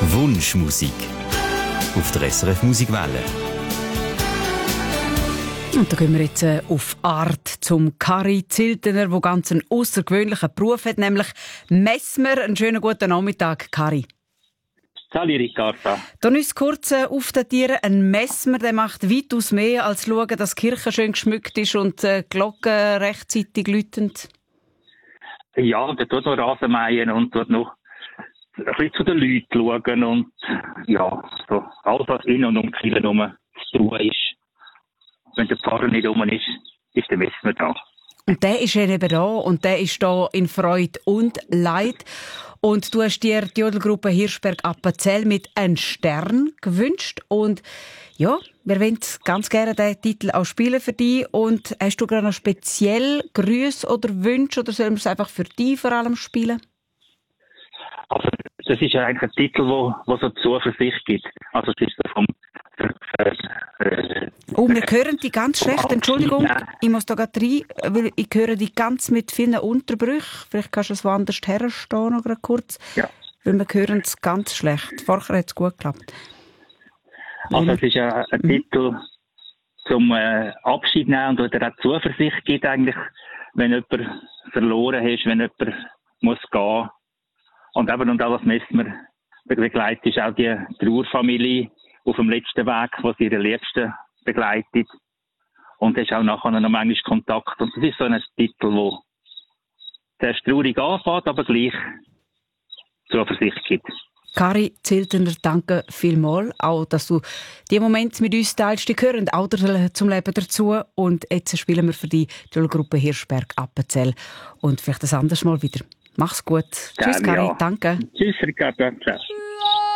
Wunschmusik auf der SRF Musikwelle. Und da gehen wir jetzt auf Art zum Kari Ziltener, der ganz einen außergewöhnlichen Beruf hat, nämlich Messmer. Einen schönen guten Nachmittag, Kari. Salut Ricarda. Dann uns kurz aufdatieren. Ein Messmer, der macht weitaus mehr als schauen, dass die Kirche schön geschmückt ist und die Glocken rechtzeitig läutend. Ja, der tut noch Rasenmähen und tut noch ein bisschen zu den Leuten schauen und ja, so alles, was in und um die Kirche herum zu tun ist. Wenn der Pfarrer nicht rum ist, ist der Messmer da. Und der ist eben da und der ist da in Freude und Leid. Und du hast dir die Jodelgruppe Hirschberg-Appenzell mit einem Stern gewünscht. Und ja, wir wollen ganz gerne diesen Titel auch spielen für dich. Und hast du gerade noch speziell Grüße oder Wünsche oder sollen wir es einfach für dich vor allem spielen? Also, das ist ja eigentlich ein Titel, wo so Zuversicht gibt. Also, es ist so vom Oh, wir hören dich ganz schlecht. Entschuldigung, ich muss da gerade rein, weil ich höre dich ganz mit vielen Unterbrüchen. Vielleicht kannst du es woanders herstehen, noch gerade kurz. Ja. Weil wir hören es ganz schlecht. Vorher hat es gut geklappt. Also, es ist ja ein Titel zum Abschied nehmen und der auch Zuversicht gibt eigentlich, wenn jemand verloren hast, wenn jemand muss gehen. Und eben, und auch was Messmer begleitet, ist auch die Trauerfamilie auf dem letzten Weg, was ihre Liebsten begleitet. Und es ist auch nachher noch manchmal Kontakt. Und das ist so ein Titel, der sehr traurig anfängt, aber gleich Zuversicht gibt. Kari Ziltener, danke vielmals, auch dass du die Momente mit uns teilst. Die gehören auch zum Leben dazu. Und jetzt spielen wir für die Jodelgruppe Hirschberg-Appenzell. Und vielleicht ein anderes Mal wieder. Mach's gut. Tschüss, Kari. Ja. Danke. Tschüss, Ricardo. Ciao.